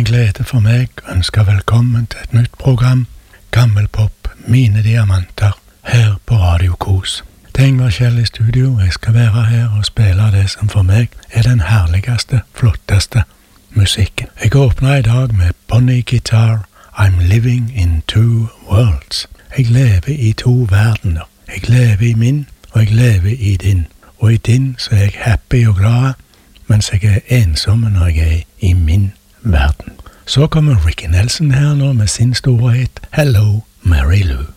glede for meg å ønske velkommen til et nytt program, Gammelpop, mine diamanter, her på Radio Kos. Det er Ingvar Kjell i studio, og jeg skal være her og spille det som for meg er den herligste, flotteste musikken. Jeg åpner i dag med Bonnie Guitar, I'm living in two worlds. Jeg lever i to verdener. Jeg lever i min, og jeg lever i din. Og i din så er jeg happy og glad, mens jeg er ensom når jeg er i min verden. Så kommer Ricky Nelson her nå med sin store hit, Hello, Mary Lou.